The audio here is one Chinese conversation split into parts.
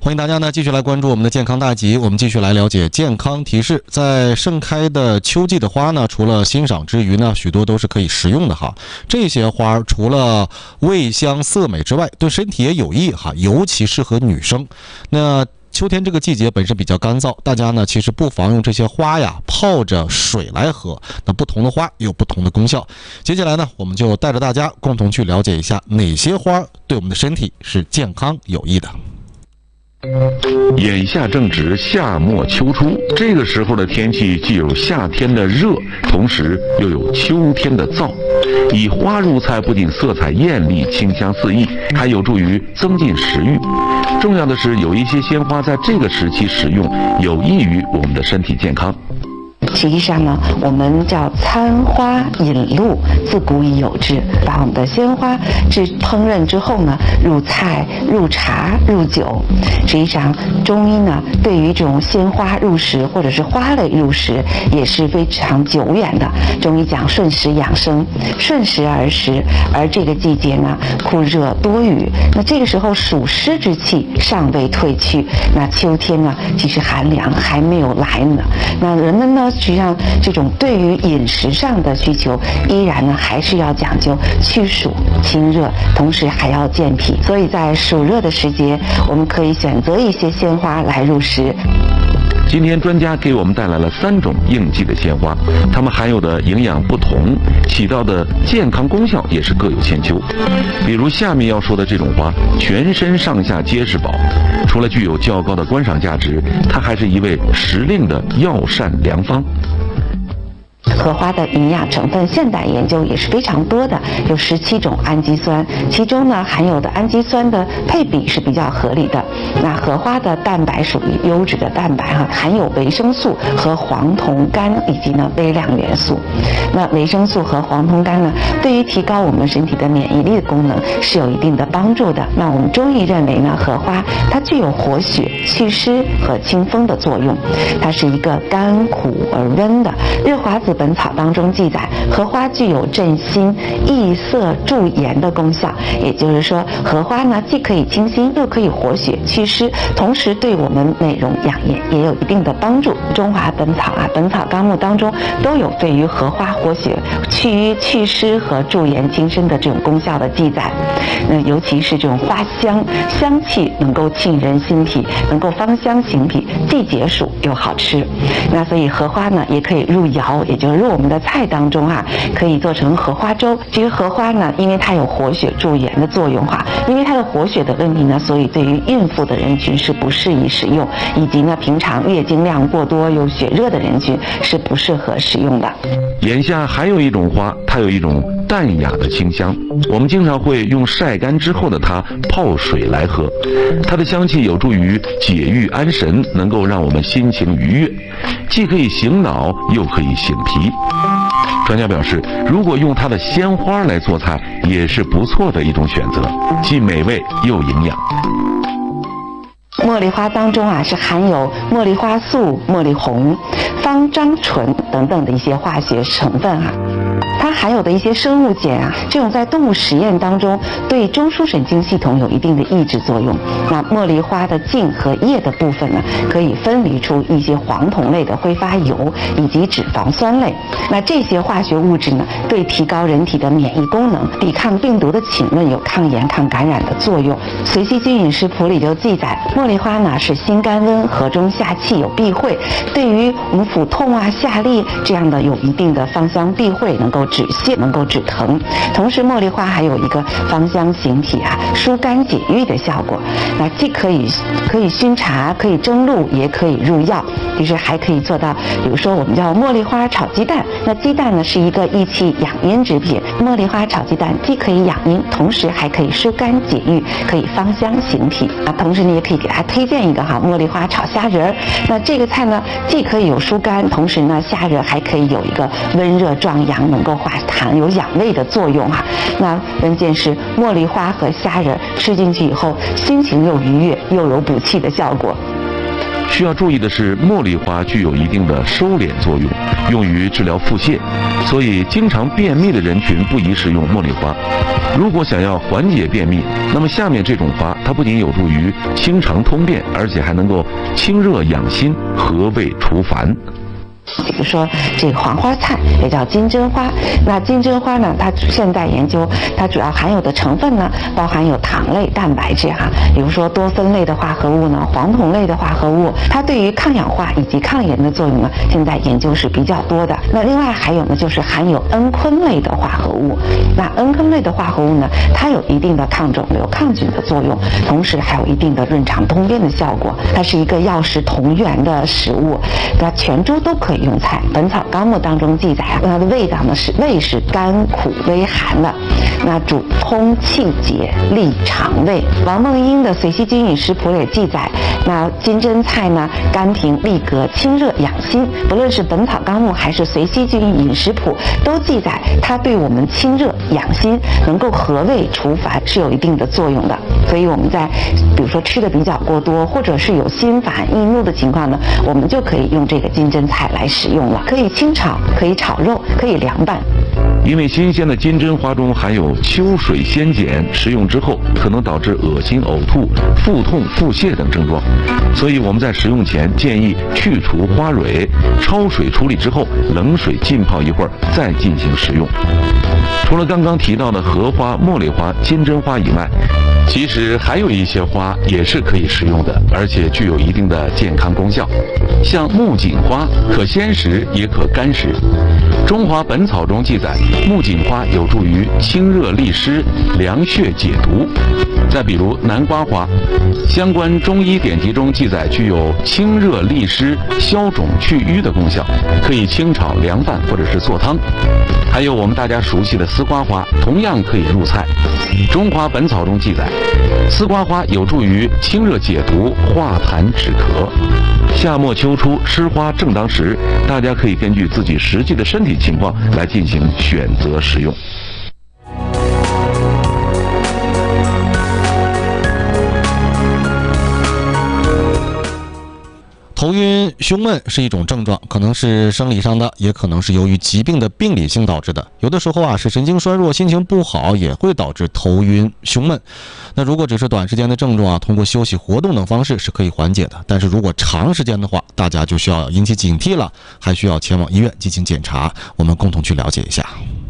欢迎大家呢继续来关注我们的健康大集，我们继续来了解健康提示。在盛开的秋季的花呢，除了欣赏之余呢，许多都是可以食用的哈。这些花除了味香色美之外，对身体也有益哈，尤其适合女生。那秋天这个季节本身比较干燥，大家呢其实不妨用这些花呀泡着水来喝。那不同的花有不同的功效。接下来呢，我们就带着大家共同去了解一下哪些花对我们的身体是健康有益的。 眼下正值夏末秋初，这个时候的天气既有夏天的热，同时又有秋天的燥。以花入菜不仅色彩艳丽、清香四溢，还有助于增进食欲。重要的是，有一些鲜花在这个时期食用，有益于我们的身体健康。 实际上呢，我们叫餐花饮露，自古已有之。把我们的鲜花烹饪之后呢，入菜、入茶、入酒。实际上，中医呢对于这种鲜花入食或者是花类入食也是非常久远的。中医讲顺时养生，顺时而食。而这个季节呢，酷热多雨，那这个时候暑湿之气尚未退去，那秋天呢，其实寒凉还没有来呢。那人们呢，实际上这种对于饮食上的需求依然呢还是要讲究去暑清热，同时还要健脾。所以在暑热的时节，我们可以选择一些鲜花来入食。 今天专家给我们带来了3种应季的鲜花，它们含有的营养不同，起到的健康功效也是各有千秋。比如下面要说的这种花，全身上下皆是宝，除了具有较高的观赏价值，它还是一味时令的药膳良方。 荷花的营养成分，现代研究也是非常多的，有17种氨基酸，其中呢含有的氨基酸的配比是比较合理的。那荷花的蛋白属于优质的蛋白哈，含有维生素和黄酮苷以及呢微量元素。那维生素和黄酮苷呢，对于提高我们身体的免疫力的功能是有一定的帮助的。那我们中医认为呢，荷花它具有活血、祛湿和清风的作用，它是一个甘苦而温的。日华子本草当中记载，荷花具有镇心、益色、助颜的功效。也就是说，荷花呢既可以清心，又可以活血祛湿，同时对我们美容养颜也有一定的帮助。中华本草啊，《本草纲目》当中都有对于荷花活血、祛瘀、祛湿和助颜清身的这种功效的记载。尤其是这种花香，香气能够沁人心脾，能够芳香行脾，既解暑又好吃。那所以荷花呢也可以入肴，也就是入我们的菜当中啊，可以做成荷花粥。至于荷花呢，因为它有活血助颜的作用哈，因为它的活血的问题呢，所以对于孕妇的人群是不适宜食用，以及呢平常月经量过多有血热的人群是不适合食用的。 眼下还有一种花，它有一种淡雅的清香，我们经常会用晒干之后的它泡水来喝，它的香气有助于解郁安神，能够让我们心情愉悦，既可以醒脑又可以醒脾。专家表示，如果用它的鲜花来做菜，也是不错的一种选择，既美味又营养。 茉莉花当中啊，是含有茉莉花素、茉莉红、芳樟醇等等的一些化学成分啊。它含有的一些生物碱啊，这种在动物实验当中对中枢神经系统有一定的抑制作用。那茉莉花的茎和叶的部分呢，可以分离出一些黄酮类的挥发油以及脂肪酸类。那这些化学物质呢，对提高人体的免疫功能、抵抗病毒的侵润有抗炎、抗感染的作用。《隋皙君饮食谱》里就记载，茉莉花呢是辛甘温，和中下气，有避秽，对于我们腹痛啊、下痢这样的有一定的芳香避秽，能够止泻，能够止疼。同时，茉莉花还有一个芳香行脾啊、疏肝解郁的效果。那既可以熏茶，可以蒸露，也可以入药，就是还可以做到，比如说我们叫茉莉花炒鸡蛋。那鸡蛋呢是一个益气养阴之品，茉莉花炒鸡蛋既可以养阴，同时还可以疏肝解郁，可以芳香行脾啊。同时你也可以给大家推荐一个茉莉花炒虾仁儿。那这个菜呢，既可以有疏肝，同时呢虾仁还可以有一个温热壮阳，能够化痰，有养胃的作用哈。那关键是茉莉花和虾仁吃进去以后，心情又愉悦，又有补气的效果。 需要注意的是，茉莉花具有一定的收敛作用，用于治疗腹泻，所以经常便秘的人群不宜食用茉莉花。如果想要缓解便秘，那么下面这种花它不仅有助于清肠通便，而且还能够清热养心、和胃除烦。 比如说这个黄花菜也叫金针花，那金针花呢，它现在研究它主要含有的成分呢，包含有糖类、蛋白质比如说多酚类的化合物呢，黄酮类的化合物，它对于抗氧化以及抗炎的作用呢，现在研究是比较多的。那另外还有呢，就是含有蒽醌类的化合物，那蒽醌类的化合物呢，它有一定的抗肿瘤、抗菌的作用，同时还有一定的润肠通便的效果。它是一个药食同源的食物，那全株都可以用菜。《本草纲目》当中记载它的味道呢味是甘苦微寒的，那主通气结、利肠胃。王梦英的《随息君饮食谱》也记载，那金针菜呢甘平利膈、清热养心。不论是《本草纲目》还是《随息君饮食谱》，都记载它对我们清热养心、能够和胃除烦是有一定的作用的。所以我们在比如说吃的比较过多，或者是有心烦易怒的情况呢，我们就可以用这个金针菜来使用了，可以清炒，可以炒肉，可以凉拌。 因为新鲜的金针花中含有秋水仙碱，食用之后可能导致恶心、呕吐、腹痛、腹泻等症状，所以我们在食用前建议去除花蕊，焯水处理之后，冷水浸泡一会儿再进行食用。除了刚刚提到的荷花、茉莉花、金针花以外，其实还有一些花也是可以食用的，而且具有一定的健康功效。像木槿花，可鲜食也可干食。《中华本草》中记载，木槿花有助于清热利湿、凉血解毒。再比如南瓜花，相关中医典籍中记载具有清热利湿、消肿去瘀的功效，可以清炒、凉拌或者是做汤。还有我们大家熟悉的丝瓜花，同样可以入菜。《中华本草》中记载，丝瓜花有助于清热解毒、化痰止咳。夏末秋初吃花正当时，大家可以根据自己实际的身体情况来进行选择食用。 头晕、胸闷是一种症状，可能是生理上的，也可能是由于疾病的病理性导致的。有的时候是神经衰弱、心情不好也会导致头晕、胸闷。那如果只是短时间的症状通过休息、活动等方式是可以缓解的。但是如果长时间的话，大家就需要引起警惕了，还需要前往医院进行检查。我们共同去了解一下。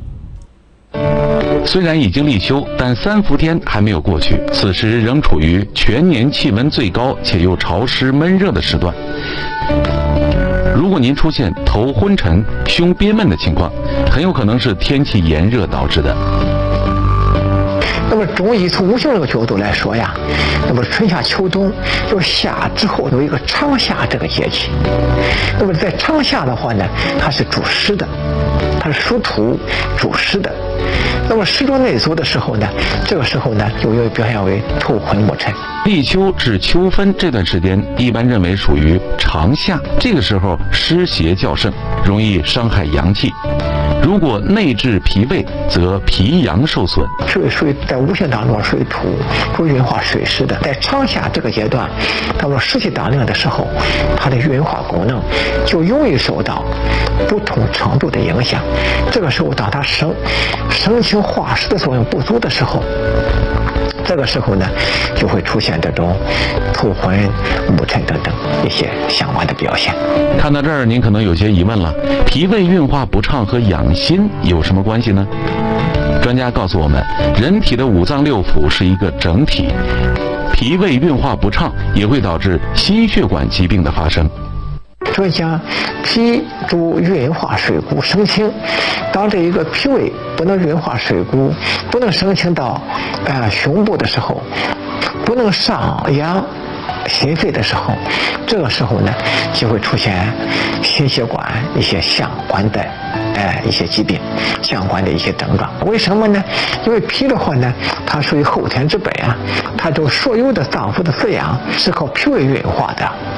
虽然已经立秋，但3伏天还没有过去，此时仍处于全年气温最高且又潮湿闷热的时段。如果您出现头昏沉、胸憋闷的情况，很有可能是天气炎热导致的。 那么中医从五行这个角度来说呀，那么春夏秋冬就夏之后有一个长夏这个节气。那么在长夏的话呢，它是主湿的，它是属土主湿的。那么湿热内阻的时候呢，这个时候呢就会表现为头昏目沉。 立秋至秋分这段时间一般认为属于长夏，这个时候湿邪较盛，容易伤害阳气。如果内治脾胃，则脾阳受损。 属于在五行当中属于土，主运化水湿的。在长夏这个阶段，到了湿气当令的时候，它的运化功能就容易受到不同程度的影响。这个时候，当它生清化湿的作用不足的时候，这个时候呢，就会出现这种头昏、目沉等等一些相关的表现。 看到这儿，您可能有些疑问了：脾胃运化不畅和养心有什么关系呢？专家告诉我们，人体的五脏六腑是一个整体，脾胃运化不畅也会导致心血管疾病的发生。 所以讲，脾主运化水谷生清，当这一个脾胃不能运化水谷，不能生清到胸部的时候，不能上扬心肺的时候，这个时候呢，就会出现心血管一些相关的一些疾病，相关的一些症状。为什么呢？因为脾的话呢，它属于后天之本啊，它就所有的脏腑的滋养是靠脾胃运化的。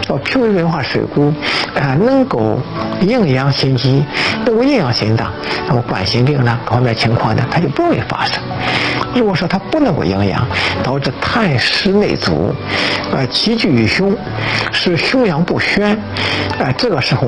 脾胃运化水谷，能够营养心肌，能够营养心脏，那么冠心病呢各方面情况呢，它就不容易发生。如果说它不能够营养，导致痰湿内阻，气聚于胸，使胸阳不宣，这个时候